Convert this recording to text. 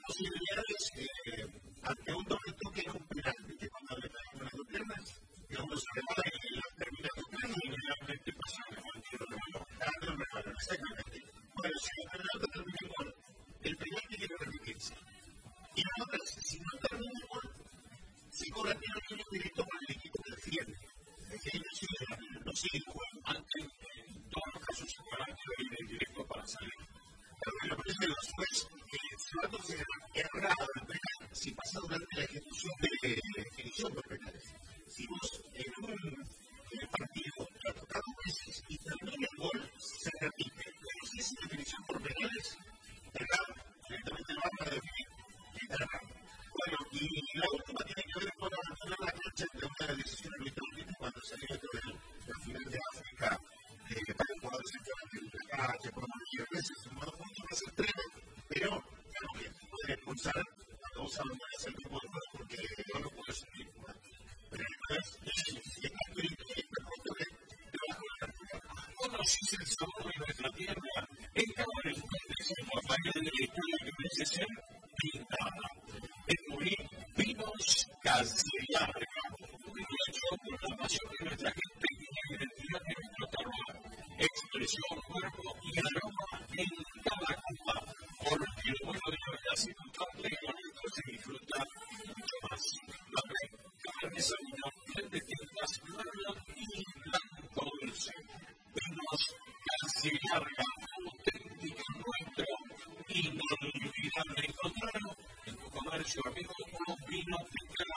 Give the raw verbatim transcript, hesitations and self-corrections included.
posibilidades eh, ante un doble toque en un penal, que cuando le caen con las dos piernas, que uno se le va y la termina tocando y realmente pasa el tiro de balón. Dando el balón, exactamente. Bueno, si la pelota termina el gol, el penal tiene que repetirse. Y la otra, si no termina el gol, si cobra tiro libre directo para el equipo que defiende. Es que no sigue, no sigue el juego. Antes, en todos los casos, se cobra tiro libre directo para salir. Pero me parece que después, si va a considerar errado el penal, si pasa durante la ejecución de la definición de penales. Si vos en un partido lo tocas dos veces y termina el gol, se repite. Pero si es definición por penales, errado. Directamente lo van a definir. Errado. Bueno, y la última tiene que ver con abandonar la cancha de una decisión arbitral cuando salió de la final de África eh, para el jugador central de la cancha, por muchas veces, sumado puntos más extremo, pero claro que puede expulsar cuando vos abandonas el grupo de juego porque no lo puedes subir. Pero además, si está el punto de trabajo de la vida. Conoces el sabor de nuestra tierra, en Cabaret, decimos María de la historia que merece ser pintada. Descubrir vinos Canciller, un vino hecho por la pasión de nuestra gente y la identidad de nuestro terroir. Expresión, cuerpo y aroma en cada copa, porque lo bueno de la vida es indudable y con esto se disfruta mucho más. La Cabernet Sauvignon, de tintas marrón y blanco dulce. Vinos Canciller, auténtico nuestro, inolvidable. Encontrarlo en tu comercio amigo, unos vinos de cada